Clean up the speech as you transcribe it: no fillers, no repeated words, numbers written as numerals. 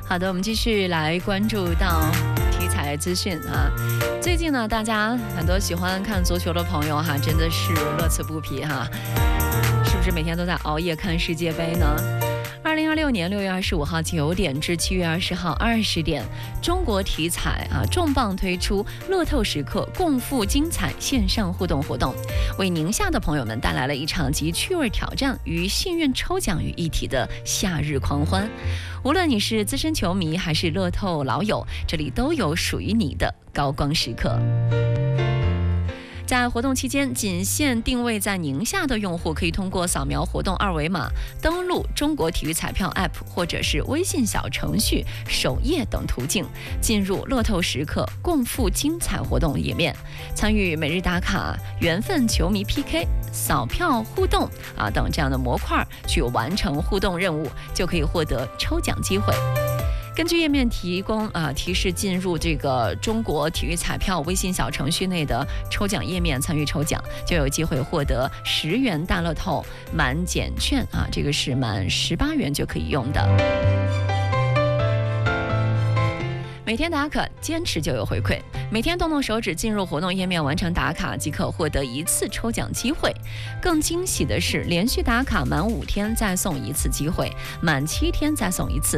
好的，我们继续来关注到体彩资讯啊。最近呢，大家很多喜欢看足球的朋友哈，真的是乐此不疲哈。是不是每天都在熬夜看世界杯呢？2026年6月25号9点至7月20号20点，中国体彩重磅推出乐透时刻共赴精彩线上互动活动，为宁夏的朋友们带来了一场集趣味挑战与幸运抽奖于一体的夏日狂欢。无论你是资深球迷还是乐透老友，这里都有属于你的高光时刻。在活动期间，仅限定位在宁夏的用户可以通过扫描活动二维码，登录中国体育彩票 App 或者是微信小程序首页等途径，进入乐透时刻共赴精彩活动页面，参与每日打卡、缘分球迷 PK、扫票互动等这样的模块，去完成互动任务，就可以获得抽奖机会。根据页面提供提示，进入这个中国体育彩票微信小程序内的抽奖页面参与抽奖，就有机会获得10元大乐透满减券这个是满18元就可以用的。每天打卡，坚持就有回馈。每天动动手指进入活动页面完成打卡，即可获得1次抽奖机会。更惊喜的是，连续打卡满5天再送1次机会，满7天再送1次。